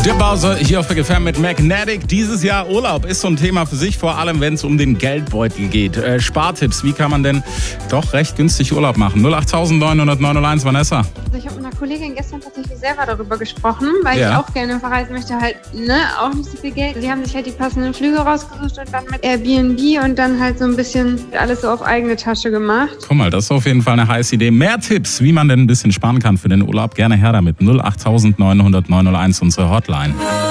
Der Bowser hier auf Big FM mit Magnetic. Dieses Jahr Urlaub ist so ein Thema für sich, vor allem wenn es um den Geldbeutel geht. Spartipps, wie kann man denn doch recht günstig Urlaub machen? 08901, Vanessa. Also ich habe mit einer Kollegin gestern tatsächlich selber darüber gesprochen, weil ich auch gerne verreisen möchte, halt auch nicht so viel Geld. Die haben sich halt die passenden Flüge rausgesucht und dann mit Airbnb und dann halt so ein bisschen alles so auf eigene Tasche gemacht. Guck mal, das ist auf jeden Fall eine heiße Idee. Mehr Tipps, wie man denn ein bisschen sparen kann für den Urlaub, gerne her damit. 08901, unsere Hotline.